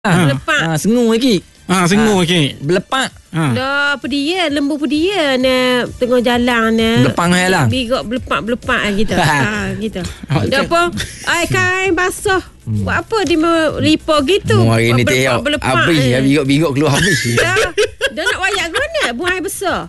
Belepak. Sengur lagi. Sengur okey. Belepak. Dah pedia, lembu pedia ni tengah jalan ni. Belepang lah. Bigok belepak gitu. Gitu. Dah apa? Kain basah. Buat apa dia melipar gitu? Mu hari ni tengok habis bigok keluar habis. Dah nak wayak ke mana? Buang air besar.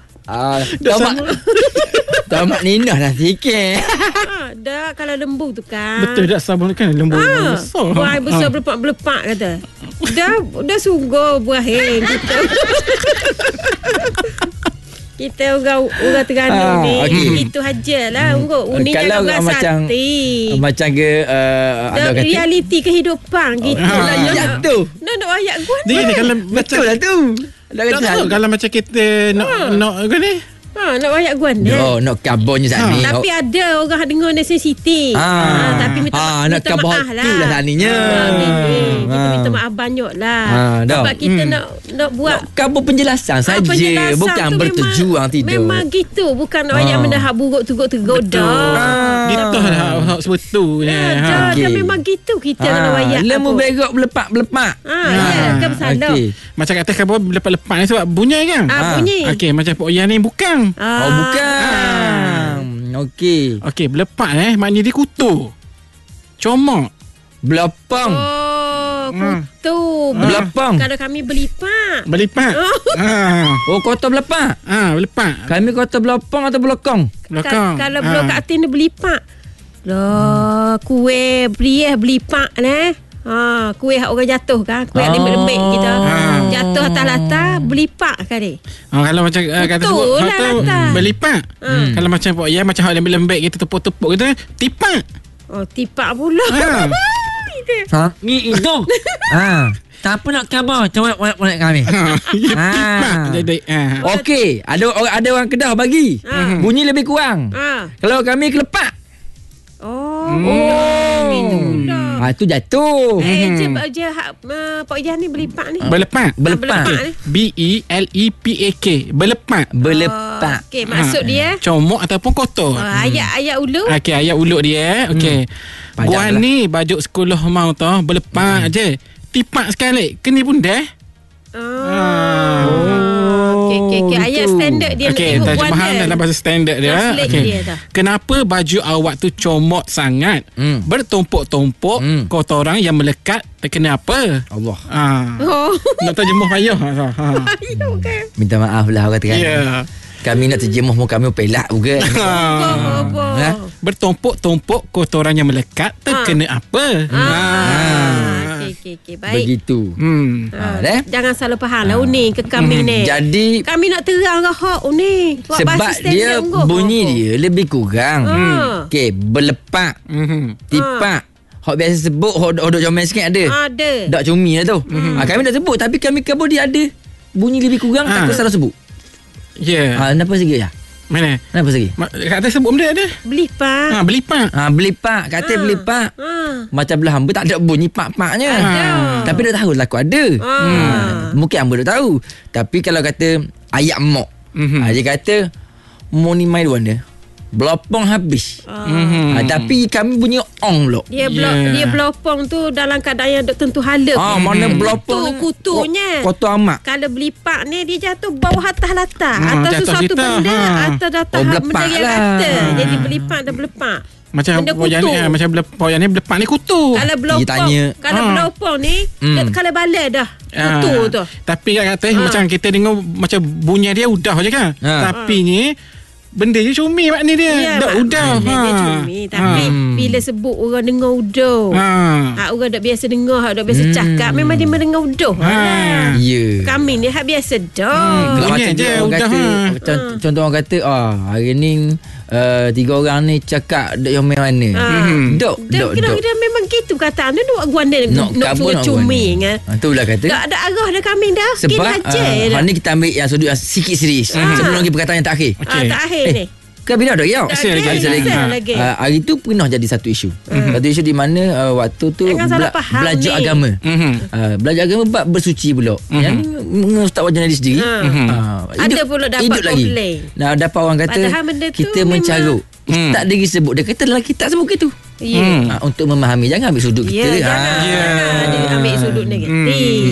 Tamak ninah dah sikit. Dah kalau lembu tu kan. Betul dah sabun kan lembu besar. Buang air besar belepak-belepak kata. Dah sungguh buah heng kita. Kita orang Terengganu ni itu hajalah uni kalau macam macam ke realiti kehidupan gitu lah. Nak ayat gua ni kalau betul lah tu. Kalau macam kita nak ke ni nak wayak gua ni. Nak kabonnya saat ni. Tapi ada orang dengar ni sensitif. Tapi minta maaf lah saninya. Kita minta maaf banyak lah. Sebab kita nak buat kabur penjelasan saja, bukan bertujuan tidak. Memang gitu, bukan nak wayak mendahak buruk teguk-teguk dah. Gitu lah sebetulnya. Dah memang gitu kita nak wayak. Lembu begok belepak. Ya, kan bersalah. Macam kata kabur lepak-lepak ni sebab bunyi kan? Bunyi. Okey, macam Pok Yan ni bukan. Bukan. Okey, belepak maknanya dia kutu. Comok. Belepang. Kutu. Belepang. Kalau kami belipak. Kota belepak. Belepak. Kami kota belepang atau belakang? Kalau blok kat atas ni belipak. Lah, kuih beriah belipak ni. Kuih orang jatuh kan, kuih lembik-lembik kita jatuh atas latar belipak kali. Kalau macam kata sebut belipak. Kalau macam Pok Yan macam hak lembik-lembik kita tepuk-tepuk kita tipak. Tipak pula. Ni itu. Tak apa nak khabar cakap kami. Okey, ada orang Kedah bagi. Bunyi lebih kurang. Kalau kami kelepak. Itu pula. Itu jatuh. Pok Yan ni belipak ni. Belepak. BELEPAK. Belepak. Okey, maksud dia comok ataupun kotor. Ayat ulu. Okey, ayat ulu dia. Okey. Gua ni bajuk sekolah mau tau belepak je. Tipak sekali. Keni pun dah. Okey. Ayat standard dia nak tengok terjemahan dalam bahasa standard dia. Kenapa baju awak tu comot sangat? Bertumpuk-tumpuk kotoran yang melekat terkena apa? Allah. Nak terjemah payah. Minta maaf lah orang Terengganu. Ya. Kami nak terjemah kami pelak juga. Bertumpuk-tumpuk kotoran yang melekat terkena apa? Okey, baik. Begitu. Jangan salah faham lah Uni ke kami ni. Jadi kami nak terang ke hak Uni. Sebab dia bunyi dia lebih kurang. Okey, belepak. Tipak. Hak biasa sebut hok comel sikit ada. Dak cumi lah tu. Kami nak sebut tapi kami kabur dia ada bunyi lebih kurang takut salah sebut. Ya. Kenapa segi ya? Mana? Kenapa segi? Kata sebut benda ada. Belipak. Belipak. Kata belipak. Macam belah hamba tak ada bunyi pak-paknya. Tapi dah tahu lah aku ada. Mungkin hamba dah tahu. Tapi kalau kata ayat mok. Dia kata mo ni mai luan dia. Belopong habis. Tapi kami bunyi ong pula. Dia belopong tu dalam keadaan yang tentu hala. Mana belopong kutunya. Kotor amat. Kalau belipak ni dia jatuh bawah atas latar atas sesuatu benda atau atas benda yang atas. Jadi belipak dan belepak. Macam Pok Yan ni belepak ni kutu. Kalau belopong ni kalau balai dah kutu tu. Tapi kata macam kita dengar macam bunyi dia udah je kan. Tapi ni benda je cumi makna dia. Udah. Dia cumi. Tapi bila sebut orang dengar udah. Orang dah biasa dengar, dah biasa cakap, memang dia mendengar udah. Kami ni hak biasa dah. Bunyi je udah. Contoh orang kata hari ni 3 orang ni cakap dok yang mana. Dok. Memang gitu kata anda duk guanda nak suruh cumi kan. Itulah kata. Tak ada arah dah kami dah. Sebab hari ni kita ambil yang sudut yang sikit serius. Sebelum lagi perkataan yang terakhir. Terakhir ni. Kan bila ada ya? Lagi. Hari tu pernah jadi satu isu. Satu isu di mana waktu tu belajar agama. Belajar agama bab bersuci pula. Yang ustaz jurnalis sendiri. Ada pula dapat komplain. Dapat orang kata kita mencarut. Ustaz dia sebut, dia kata dalam kitab sebut gitu. Untuk memahami, jangan ambil sudut kita. Jangan ambil sudut negatif.